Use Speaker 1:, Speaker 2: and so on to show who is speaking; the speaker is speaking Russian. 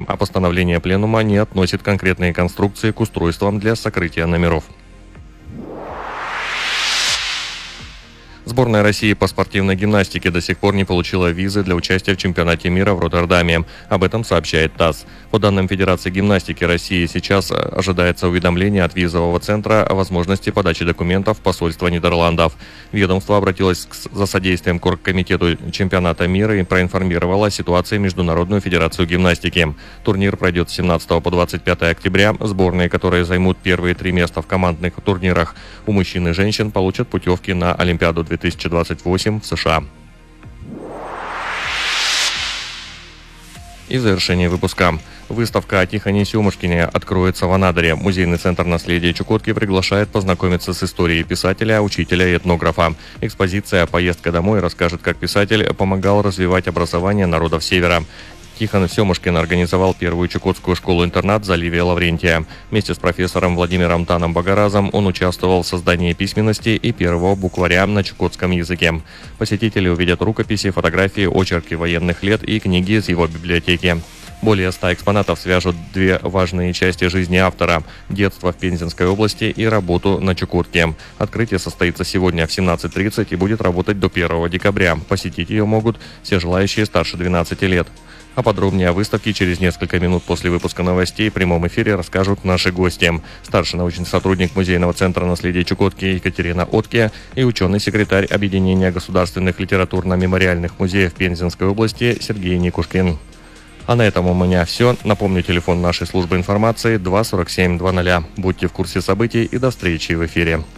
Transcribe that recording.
Speaker 1: а постановление Пленума не относит конкретные конструкции к устройствам для сокрытия номеров. Сборная России по спортивной гимнастике до сих пор не получила визы для участия в чемпионате мира в Роттердаме. Об этом сообщает ТАСС. По данным Федерации гимнастики России, сейчас ожидается уведомление от визового центра о возможности подачи документов в посольство Нидерландов. Ведомство обратилось за содействием к оргкомитету чемпионата мира и проинформировало о ситуации Международную федерацию гимнастики. Турнир пройдет с 17 по 25 октября. Сборные, которые займут первые 3 места в командных турнирах у мужчин и женщин, получат путевки на Олимпиаду 2028 в США. И в завершении выпуска. Выставка о Тихоне Сёмушкине откроется в Анадыре. Музейный центр наследия Чукотки приглашает познакомиться с историей писателя, учителя и этнографа. Экспозиция «Поездка домой» расскажет, как писатель помогал развивать образование народов Севера. Тихон Сёмушкин организовал первую чукотскую школу-интернат в заливе Лаврентия. Вместе с профессором Владимиром Таном Багаразом он участвовал в создании письменности и первого букваря на чукотском языке. Посетители увидят рукописи, фотографии, очерки военных лет и книги из его библиотеки. Более 100 экспонатов свяжут 2 важные части жизни автора – детство в Пензенской области и работу на Чукотке. Открытие состоится сегодня в 17:30 и будет работать до 1 декабря. Посетить ее могут все желающие старше 12 лет. А подробнее о выставке через несколько минут после выпуска новостей в прямом эфире расскажут наши гости. Старший научный сотрудник Музейного центра наследия Чукотки Екатерина Отке и ученый-секретарь Объединения государственных литературно-мемориальных музеев Пензенской области Сергей Никушкин. А на этом у меня все. Напомню, телефон нашей службы информации 247 00. Будьте в курсе событий и до встречи в эфире.